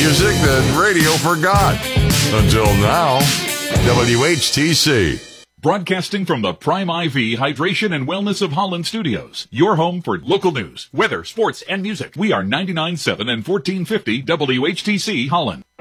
music that radio forgot. Until now, WHTC. Broadcasting from the Prime IV Hydration and Wellness of Holland Studios. Your home for local news, weather, sports, and music. We are 99.7 and 1450 WHTC Holland.